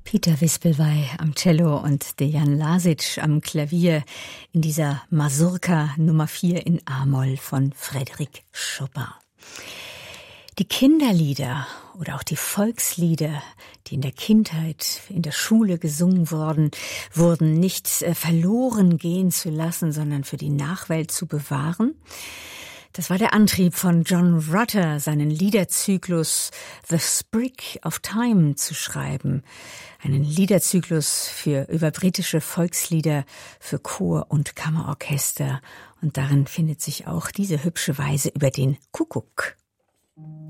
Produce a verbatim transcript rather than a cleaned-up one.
Peter Wispelwey am Cello und Dejan Lasic am Klavier in dieser Mazurka Nummer vier in A-Moll von Frédéric Chopin. Die Kinderlieder oder auch die Volkslieder, die in der Kindheit, in der Schule gesungen wurden, wurden nicht verloren gehen zu lassen, sondern für die Nachwelt zu bewahren. Das war der Antrieb von John Rutter, seinen Liederzyklus The Sprig of Time zu schreiben. Einen Liederzyklus für über britische Volkslieder für Chor und Kammerorchester. Und darin findet sich auch diese hübsche Weise über den Kuckuck.